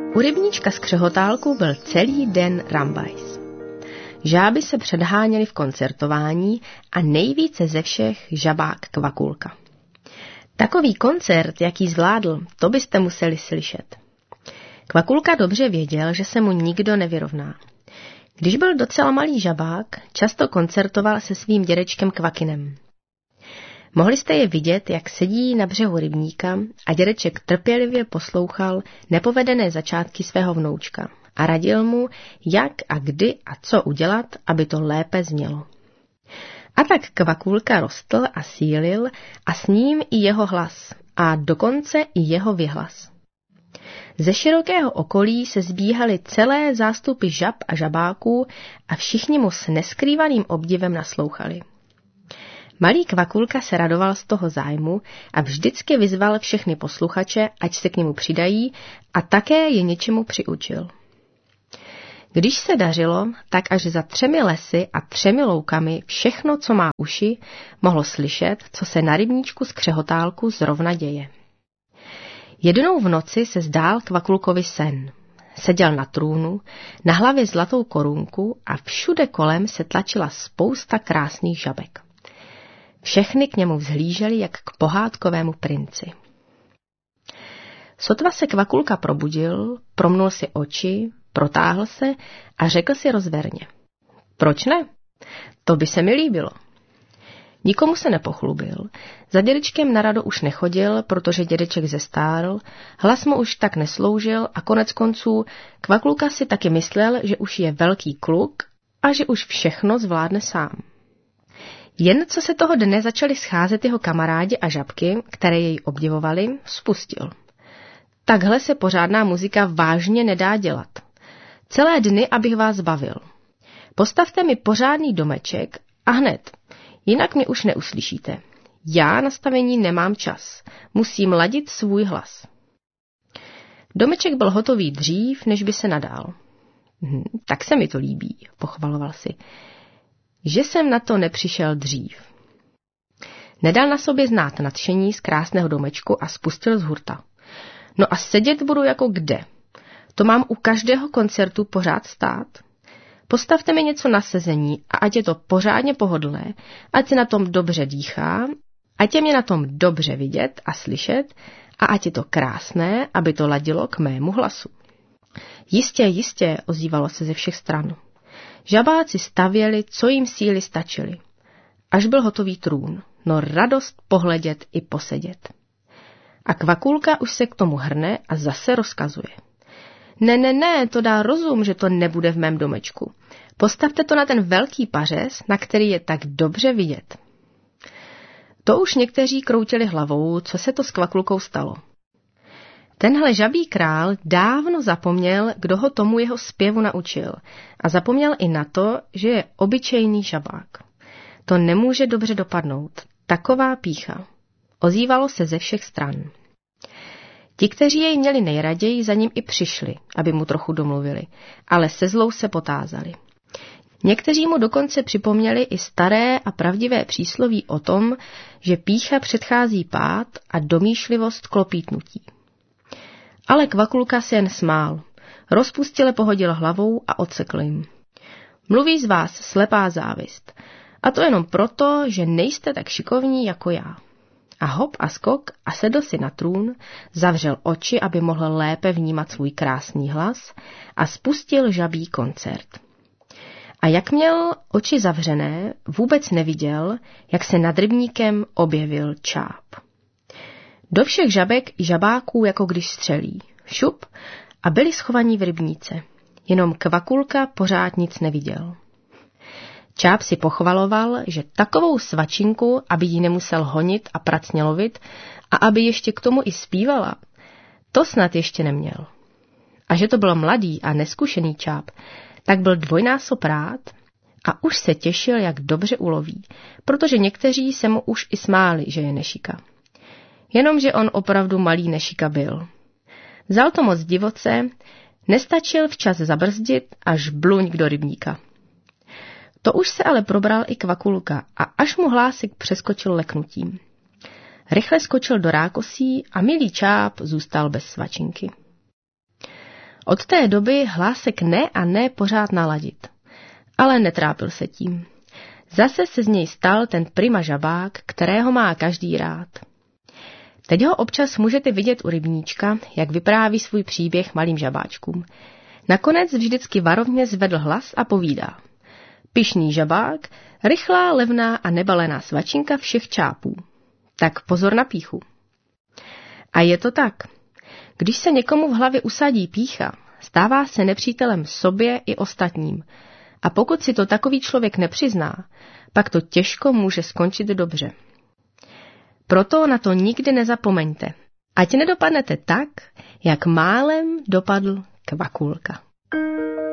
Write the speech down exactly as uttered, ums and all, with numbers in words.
U rybníčka z Křehotálku byl celý den rambajs. Žáby se předháněly v koncertování a nejvíce ze všech žabák Kvakulka. Takový koncert, jaký zvládl, to byste museli slyšet. Kvakulka dobře věděl, že se mu nikdo nevyrovná. Když byl docela malý žabák, často koncertoval se svým dědečkem Kvakinem. Mohli jste je vidět, jak sedí na břehu rybníka a dědeček trpělivě poslouchal nepovedené začátky svého vnoučka a radil mu, jak a kdy a co udělat, aby to lépe znělo. A tak Kvakulka rostl a sílil a s ním i jeho hlas a dokonce i jeho vyhlas. Ze širokého okolí se zbíhaly celé zástupy žab a žabáků a všichni mu s neskrývaným obdivem naslouchali. Malý Kvakulka se radoval z toho zájmu a vždycky vyzval všechny posluchače, ať se k němu přidají, a také je něčemu přiučil. Když se dařilo, tak až za třemi lesy a třemi loukami všechno, co má uši, mohlo slyšet, co se na rybníčku z Křehotálku zrovna děje. Jednou v noci se zdál Kvakulkovi sen. Seděl na trůnu, na hlavě zlatou korunku a všude kolem se tlačila spousta krásných žabek. Všechny k němu vzhlíželi jak k pohádkovému princi. Sotva se Kvakulka probudil, promnul si oči, protáhl se a řekl si rozverně. Proč ne? To by se mi líbilo. Nikomu se nepochlubil, za dědečkem na rado už nechodil, protože dědeček zestárl, hlas mu už tak nesloužil a konec konců Kvakulka si taky myslel, že už je velký kluk a že už všechno zvládne sám. Jen co se toho dne začali scházet jeho kamarádi a žabky, které jej obdivovali, spustil. Takhle se pořádná muzika vážně nedá dělat. Celé dny, abych vás bavil. Postavte mi pořádný domeček a hned, jinak mě už neuslyšíte. Já na stavení nemám čas, musím ladit svůj hlas. Domeček byl hotový dřív, než by se nadál. Hm, tak se mi to líbí, pochvaloval si. Že jsem na to nepřišel dřív. Nedal na sobě znát nadšení z krásného domečku a spustil z hurta. No a sedět budu jako kde? To mám u každého koncertu pořád stát? Postavte mi něco na sezení a ať je to pořádně pohodlné, ať se na tom dobře dýchá, ať je mě na tom dobře vidět a slyšet a ať je to krásné, aby to ladilo k mému hlasu. Jistě, jistě, ozývalo se ze všech stran. Žabáci stavěli, co jim síly stačily. Až byl hotový trůn, no radost pohledět i posedět. A Kvakulka už se k tomu hrne a zase rozkazuje. Ne, ne, ne, to dá rozum, že to nebude v mém domečku. Postavte to na ten velký pařez, na který je tak dobře vidět. To už někteří kroutili hlavou, co se to s Kvakulkou stalo. Tenhle žabý král dávno zapomněl, kdo ho tomu jeho zpěvu naučil, a zapomněl i na to, že je obyčejný žabák. To nemůže dobře dopadnout, taková pýcha. Ozývalo se ze všech stran. Ti, kteří jej měli nejraději, za ním i přišli, aby mu trochu domluvili, ale se zlou se potázali. Někteří mu dokonce připomněli i staré a pravdivé přísloví o tom, že pýcha předchází pád a domýšlivost klopítnutí. Ale Kvakulka se jen smál, rozpustile pohodil hlavou a odsekl jim. Mluví z vás slepá závist, a to jenom proto, že nejste tak šikovní jako já. A hop a skok a sedl si na trůn, zavřel oči, aby mohl lépe vnímat svůj krásný hlas a spustil žabý koncert. A jak měl oči zavřené, vůbec neviděl, jak se nad rybníkem objevil čáp. Do všech žabek i žabáků, jako když střelí. Šup, a byli schovaní v rybníce. Jenom Kvakulka pořád nic neviděl. Čáp si pochvaloval, že takovou svačinku, aby ji nemusel honit a pracně lovit a aby ještě k tomu i zpívala, to snad ještě neměl. A že to byl mladý a neskušený čáp, tak byl dvojnásob rád a už se těšil, jak dobře uloví, protože někteří se mu už i smáli, že je nešika. Jenomže on opravdu malý nešika byl. Vzal to moc divoce, nestačil včas zabrzdit až bluňk do rybníka. To už se ale probral i Kvakulka a až mu hlásek přeskočil leknutím. Rychle skočil do rákosí a milý čáp zůstal bez svačinky. Od té doby hlásek ne a ne pořád naladit. Ale netrápil se tím. Zase se z něj stal ten prima žabák, kterého má každý rád. Teď ho občas můžete vidět u rybníčka, jak vypráví svůj příběh malým žabáčkům. Nakonec vždycky varovně zvedl hlas a povídá. Pyšný žabák, rychlá, levná a nebalená svačinka všech čápů. Tak pozor na pýchu. A je to tak. Když se někomu v hlavě usadí pýcha, stává se nepřítelem sobě i ostatním. A pokud si to takový člověk nepřizná, pak to těžko může skončit dobře. Proto na to nikdy nezapomeňte. Ať nedopadnete tak, jak málem dopadl Kvakulka.